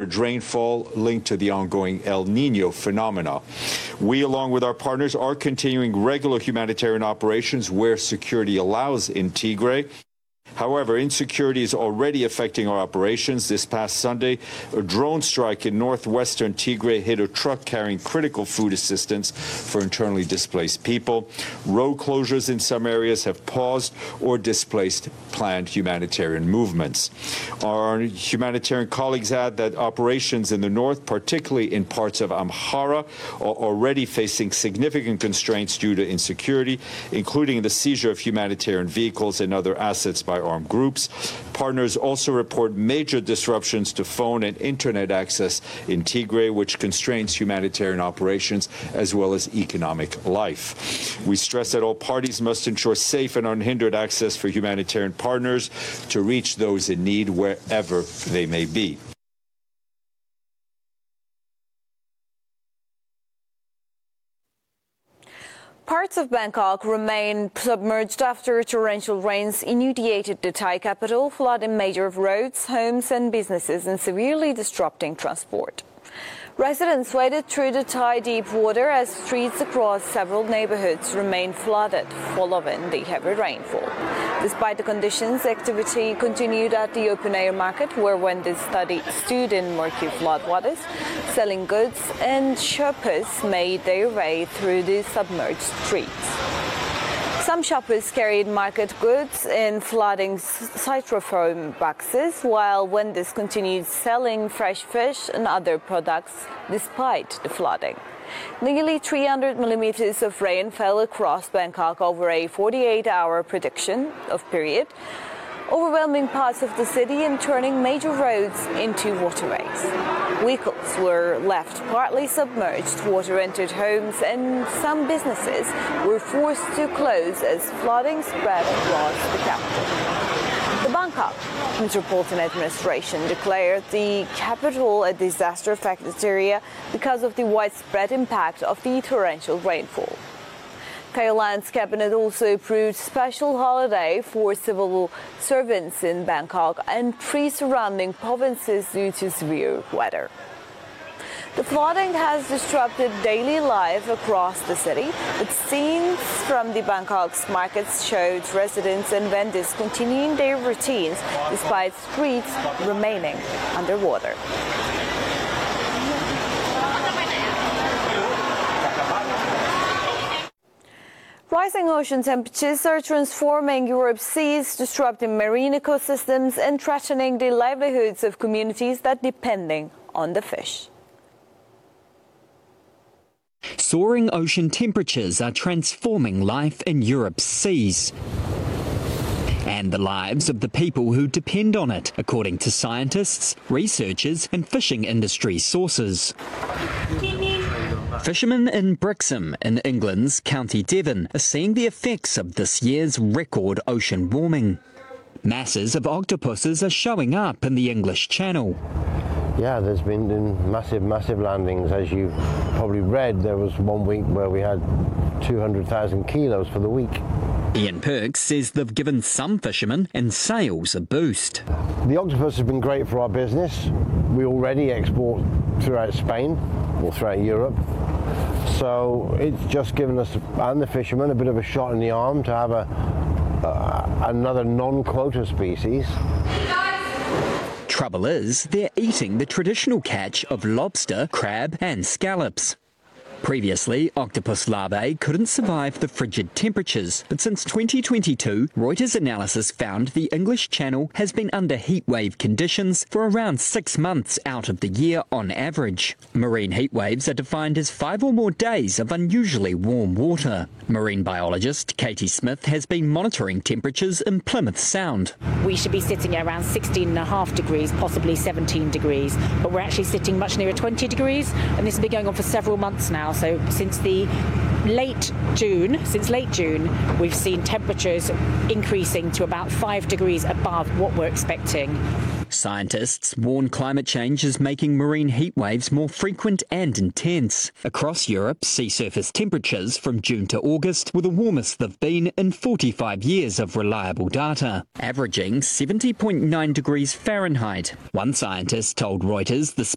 record rainfall linked to the ongoing El Nino phenomena. We, along with our partners, are continuing regular humanitarian operations where security allows in Tigray. However, insecurity is already affecting our operations. This past Sunday, a drone strike in northwestern Tigray hit a truck carrying critical food assistance for internally displaced people. Road closures in some areas have paused or displaced planned humanitarian movements. Our humanitarian colleagues add that operations in the north, particularly in parts of Amhara, are already facing significant constraints due to insecurity, including the seizure of humanitarian vehicles and other assets by armed groups. Partners also report major disruptions to phone and internet access in Tigray, which constrains humanitarian operations as well as economic life. We stress that all parties must ensure safe and unhindered access for humanitarian partners to reach those in need wherever they may be. Parts of Bangkok remain submerged after torrential rains inundated the Thai capital, flooding major roads, homes and businesses and severely disrupting transport. Residents waded through the Thai deep water as streets across several neighborhoods remain flooded following the heavy rainfall. Despite the conditions, activity continued at the open-air market where vendors stood in murky floodwaters, selling goods, and shoppers made their way through the submerged streets. Some shoppers carried market goods in flooding styrofoam boxes, while vendors continued selling fresh fish and other products despite the flooding. Nearly 300 millimeters of rain fell across Bangkok over a 48-hour period, overwhelming parts of the city and turning major roads into waterways. Vehicles were left partly submerged, water entered homes, and some businesses were forced to close as flooding spread across the capital. The Bangkok Metropolitan Administration declared the capital a disaster-affected area because of the widespread impact of the torrential rainfall. Thailand's cabinet also approved special holiday for civil servants in Bangkok and 3 surrounding provinces due to severe weather. The flooding has disrupted daily life across the city, but scenes from the Bangkok's markets showed residents and vendors continuing their routines despite streets remaining underwater. Rising ocean temperatures are transforming Europe's seas, disrupting marine ecosystems and threatening the livelihoods of communities that depend on the fish. Soaring ocean temperatures are transforming life in Europe's seas and the lives of the people who depend on it, according to scientists, researchers and fishing industry sources. Fishermen in Brixham in England's County Devon are seeing the effects of this year's record ocean warming. Masses of octopuses are showing up in the English Channel. Yeah, there's been massive landings. As you've probably read, there was one week where we had 200,000 kilos for the week. Ian Perks says they've given some fishermen and sales a boost. The octopus has been great for our business. We already export throughout Spain or throughout Europe. So it's just given us and the fishermen a bit of a shot in the arm to have another non-quota species. Trouble is, they're eating the traditional catch of lobster, crab and scallops. Previously, octopus larvae couldn't survive the frigid temperatures, but since 2022, Reuters analysis found the English Channel has been under heatwave conditions for around 6 months out of the year on average. Marine heatwaves are defined as 5 or more days of unusually warm water. Marine biologist Katie Smith has been monitoring temperatures in Plymouth Sound. We should be sitting at around 16.5 degrees, possibly 17 degrees, but we're actually sitting much nearer 20 degrees, and this has been going on for several months now. So since late June, we've seen temperatures increasing to about 5 degrees above what we're expecting. Scientists warn climate change is making marine heat waves more frequent and intense. Across Europe, sea surface temperatures from June to August were the warmest they've been in 45 years of reliable data, averaging 70.9 degrees Fahrenheit. One scientist told Reuters this